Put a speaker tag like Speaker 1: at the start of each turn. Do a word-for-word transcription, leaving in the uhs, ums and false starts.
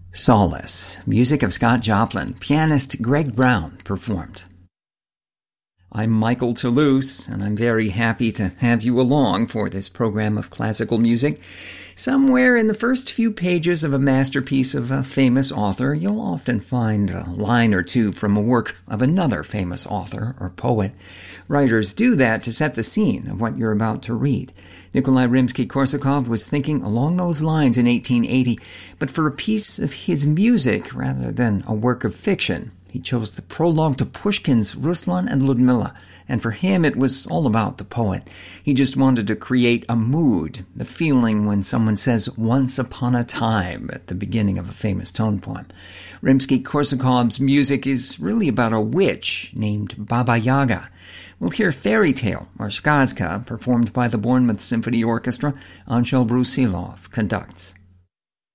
Speaker 1: Solace, music of Scott Joplin, pianist Greg Brown performed. I'm Michael Toulouse, and I'm very happy to have you along for this program of classical music. Somewhere in the first few pages of a masterpiece of a famous author, you'll often find a line or two from a work of another famous author or poet. Writers do that to set the scene of what you're about to read. Nikolai Rimsky-Korsakov was thinking along those lines in eighteen eighty, but for a piece of his music rather than a work of fiction, he chose the prologue to Pushkin's Ruslan and Ludmilla, and for him it was all about the poet. He just wanted to create a mood, the feeling when someone says "once upon a time" at the beginning of a famous tone poem. Rimsky-Korsakov's music is really about a witch named Baba Yaga. We'll hear Fairy Tale, or Skazka, performed by the Bournemouth Symphony Orchestra. Anshel Brusilov conducts.